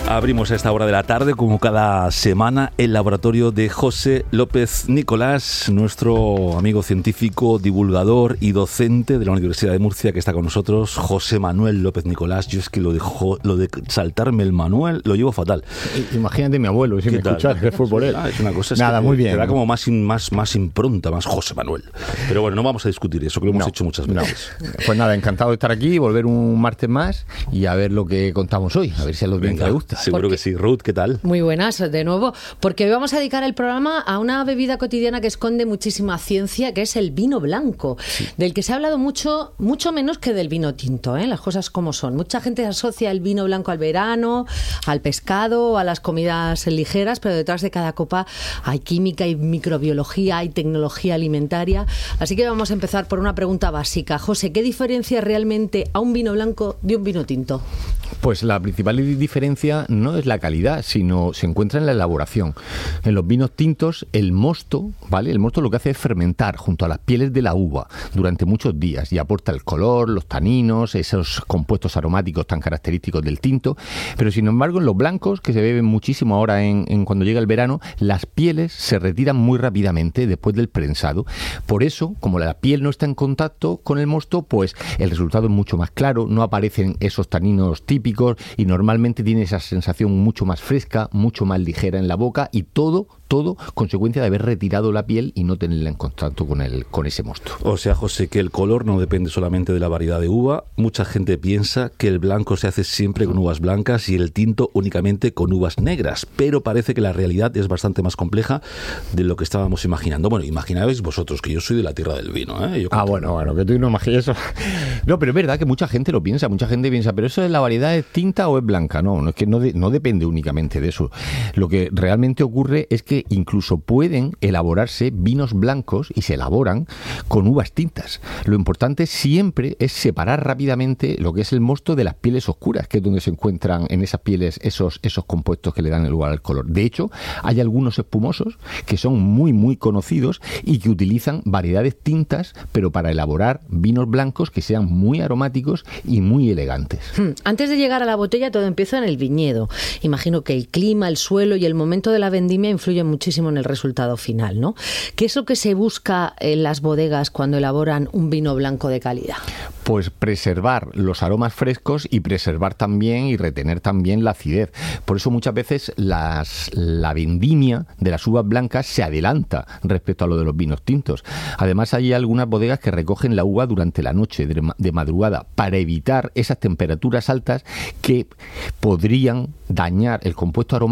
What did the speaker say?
Abrimos a esta hora de la tarde, como cada semana, el laboratorio de José López Nicolás, nuestro amigo científico, divulgador y docente de la Universidad de Murcia, que está con nosotros. José Manuel López Nicolás. Yo es que lo de saltarme el Manuel lo llevo fatal. Imagínate mi abuelo, si me escuchas, que fue por él. Es una cosa, es nada, que muy bien. Te da como más impronta, más José Manuel. Pero bueno, no vamos a discutir eso, que lo hemos hecho muchas veces. Pues nada, encantado de estar aquí, volver un martes más y a ver lo que contamos hoy, a ver si a los bien les gusta. Seguro que sí. Ruth, ¿qué tal? Muy buenas, de nuevo, porque hoy vamos a dedicar el programa a una bebida cotidiana que esconde muchísima ciencia, que es el vino blanco, del que se ha hablado mucho menos que del vino tinto, las cosas como son. Mucha gente asocia el vino blanco al verano, al pescado, a las comidas ligeras, pero detrás de cada copa hay química, hay microbiología, hay tecnología alimentaria. Así que vamos a empezar por una pregunta básica. José, ¿qué diferencia realmente a un vino blanco de un vino tinto? Pues la principal diferencia no es la calidad, sino se encuentra en la elaboración. En los vinos tintos, el mosto, ¿vale? El mosto lo que hace es fermentar junto a las pieles de la uva durante muchos días y aporta el color, los taninos, esos compuestos aromáticos tan característicos del tinto. Pero sin embargo, en los blancos, que se beben muchísimo ahora en cuando llega el verano, las pieles se retiran muy rápidamente después del prensado. Por eso, como la piel no está en contacto con el mosto, pues el resultado es mucho más claro, no aparecen esos taninos típicos y normalmente tiene esa sensación mucho más fresca, mucho más ligera en la boca y todo consecuencia de haber retirado la piel y no tenerla en contacto con ese mosto. O sea, José, que el color no depende solamente de la variedad de uva. Mucha gente piensa que el blanco se hace siempre con uvas blancas y el tinto únicamente con uvas negras, pero parece que la realidad es bastante más compleja de lo que estábamos imaginando. Bueno, imaginabais vosotros que yo soy de la tierra del vino, ¿eh? Bueno, que tú no imaginas eso. No, pero es verdad que mucha gente lo piensa, pero eso es la variedad es tinta o es blanca. No, es que no depende únicamente de eso. Lo que realmente ocurre es que incluso pueden elaborarse vinos blancos y se elaboran con uvas tintas. Lo importante siempre es separar rápidamente lo que es el mosto de las pieles oscuras, que es donde se encuentran en esas pieles esos compuestos que le dan el lugar al color. De hecho, hay algunos espumosos que son muy, muy conocidos y que utilizan variedades tintas, pero para elaborar vinos blancos que sean muy aromáticos y muy elegantes. Antes de llegar a la botella, todo empieza en el viñedo. Imagino que el clima, el suelo y el momento de la vendimia influyen muchísimo en el resultado final, ¿no? ¿Qué es lo que se busca en las bodegas cuando elaboran un vino blanco de calidad? Pues preservar los aromas frescos y preservar también y retener también la acidez. Por eso muchas veces la vendimia de las uvas blancas se adelanta respecto a lo de los vinos tintos. Además, hay algunas bodegas que recogen la uva durante la noche, de madrugada, para evitar esas temperaturas altas que podrían dañar el compuesto aromático